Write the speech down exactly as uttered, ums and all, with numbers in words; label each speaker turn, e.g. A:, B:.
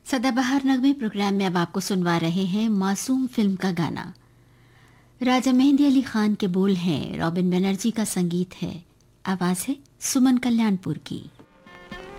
A: सदाबहार नगमे प्रोग्राम में अब आपको सुनवा रहे हैं मासूम फिल्म का गाना। राजा मेहंदी अली खान के बोल हैं, रॉबिन बनर्जी का संगीत है, आवाज है सुमन कल्याणपुर की।